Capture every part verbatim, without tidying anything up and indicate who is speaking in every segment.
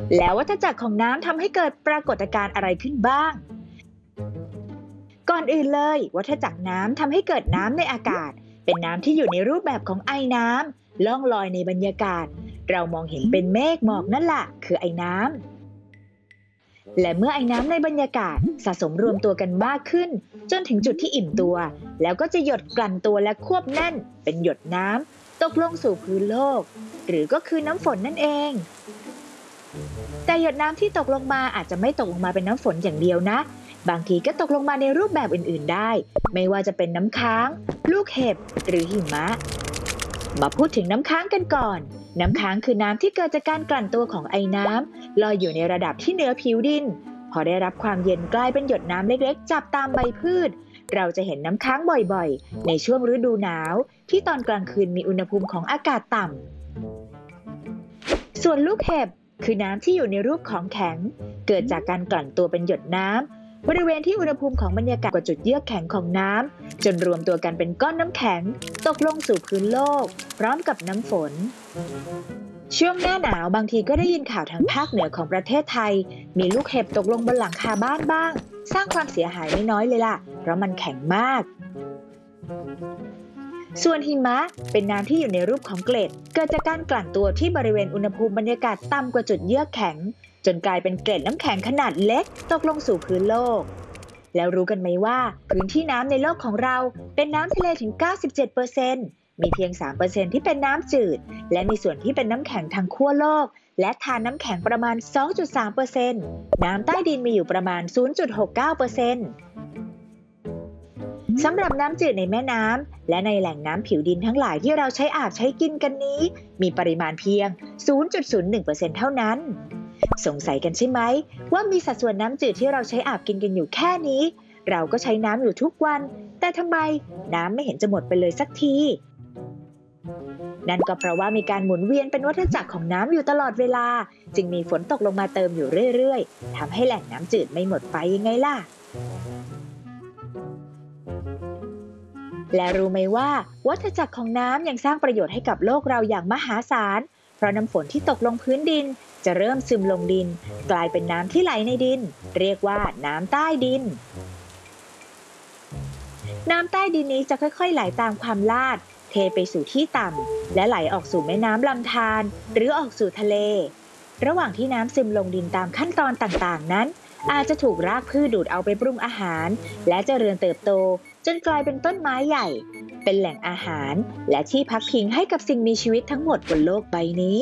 Speaker 1: แล้ววัฏจักรของน้ำทำให้เกิดปรากฏการณ์อะไรขึ้นบ้างก่อนอื่นเลยวัฏจักรน้ำทำให้เกิดน้ำในอากาศเป็นน้ำที่อยู่ในรูปแบบของไอน้ำล่องลอยในบรรยากาศเรามองเห็นเป็นเมฆหมอกนั่นแหละคือไอน้ำและเมื่อไอน้ำในบรรยากาศสะสมรวมตัวกันมากขึ้นจนถึงจุดที่อิ่มตัวแล้วก็จะหยดกลั่นตัวและควบแน่นเป็นหยดน้ำตกลงสู่พื้นโลกหรือก็คือน้ำฝนนั่นเองแต่หยดน้ำที่ตกลงมาอาจจะไม่ตกลงมาเป็นน้ำฝนอย่างเดียวนะบางทีก็ตกลงมาในรูปแบบอื่นๆได้ไม่ว่าจะเป็นน้ำค้างลูกเห็บหรือหิมะมาพูดถึงน้ำค้างกันก่อนน้ำค้างคือน้ำที่เกิดจากการกลั่นตัวของไอน้ำลอยอยู่ในระดับที่เหนือผิวดินพอได้รับความเย็นกลายเป็นหยดน้ำเล็กๆจับตามใบพืชเราจะเห็นน้ำค้างบ่อยๆในช่วงฤดูหนาวที่ตอนกลางคืนมีอุณหภูมิของอากาศต่ำส่วนลูกเห็บคือน้ำที่อยู่ในรูปของแข็งเกิดจากการกลั่นตัวเป็นหยดน้ำบริเวณที่อุณหภูมิของบรรยากาศกว่าจุดเยือกแข็งของน้ำจนรวมตัวกันเป็นก้อนน้ำแข็งตกลงสู่พื้นโลกพร้อมกับน้ำฝนช่วงหน้าหนาวบางทีก็ได้ยินข่าวทางภาคเหนือของประเทศไทยมีลูกเห็บตกลงบนหลังคาบ้านบ้างสร้างความเสียหายไม่น้อยเลยล่ะเพราะมันแข็งมากส่วนหิมะเป็นน้ำที่อยู่ในรูปของเกล็ดเกิดจากการกลั่นตัวที่บริเวณอุณหภูมิบรรยากาศต่ำกว่าจุดเยือกแข็งจนกลายเป็นเกล็ดน้ำแข็งขนาดเล็กตกลงสู่พื้นโลกแล้วรู้กันไหมว่าพื้นที่น้ำในโลกของเราเป็นน้ำทะเลถึง เก้าสิบเจ็ดเปอร์เซ็นต์ มีเพียง สามเปอร์เซ็นต์ ที่เป็นน้ำจืดและมีส่วนที่เป็นน้ำแข็งทางขั้วโลกและทานน้ำแข็งประมาณ สองจุดสามเปอร์เซ็นต์ น้ำใต้ดินมีอยู่ประมาณ ศูนย์จุดหกเก้าเปอร์เซ็นต์ สำหรับน้ำจืดในแม่น้ำและในแหล่งน้ำผิวดินทั้งหลายที่เราใช้อาบใช้กินกันนี้มีปริมาณเพียง ศูนย์จุดศูนย์หนึ่งเปอร์เซ็นต์ เท่านั้นสงสัยกันใช่ไหมว่ามีสัดส่วนน้ำจืดที่เราใช้อาบกินกันอยู่แค่นี้เราก็ใช้น้ำอยู่ทุกวันแต่ทำไมน้ำไม่เห็นจะหมดไปเลยสักทีนั่นก็เพราะว่ามีการหมุนเวียนเป็นวัฏจักรของน้ำอยู่ตลอดเวลาจึงมีฝนตกลงมาเติมอยู่เรื่อยๆทำให้แหล่งน้ำจืดไม่หมดไปยังไงล่ะและรู้ไหมว่าวัฏจักรของน้ำยังสร้างประโยชน์ให้กับโลกเราอย่างมหาศาลเพราะน้ำฝนที่ตกลงพื้นดินจะเริ่มซึมลงดินกลายเป็นน้ำที่ไหลในดินเรียกว่าน้ำใต้ดินน้ำใต้ดินนี้จะค่อยๆไหลตามความลาดเทไปสู่ที่ต่ำและไหลออกสู่แม่น้ำลำธารหรือออกสู่ทะเลระหว่างที่น้ำซึมลงดินตามขั้นตอนต่างๆนั้นอาจจะถูกรากพืชดูดเอาไปปรุงอาหารและเจริญเติบโตจนกลายเป็นต้นไม้ใหญ่เป็นแหล่งอาหารและที่พักพิงให้กับสิ่งมีชีวิตทั้งหมดบนโลกใบนี้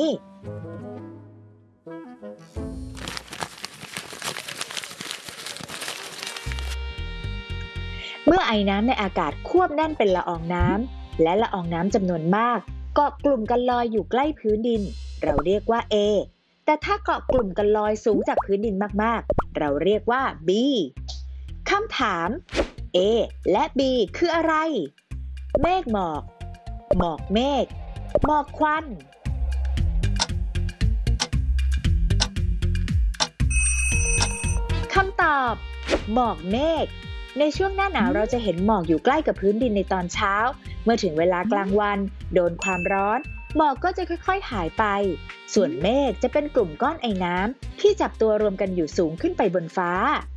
Speaker 1: เมื่อไอน้ำในอากาศควบแน่นเป็นละอองน้ำและละอองน้ำจำนวนมากเกาะกลุ่มกันลอยอยู่ใกล้พื้นดินเราเรียกว่า A แต่ถ้าเกาะกลุ่มกันลอยสูงจากพื้นดินมากๆเราเรียกว่า B คำถาม A และ B คืออะไรเมฆหมอกหมอกเมฆหมอกควันคำตอบหมอกเมฆในช่วงหน้าหนาวเราจะเห็นหมอกอยู่ใกล้กับพื้นดินในตอนเช้าเมื่อถึงเวลากลางวันโดนความร้อนหมอกก็จะค่อยๆหายไปส่วนเมฆจะเป็นกลุ่มก้อนไอน้ำที่จับตัวรวมกันอยู่สูงขึ้นไปบนฟ้า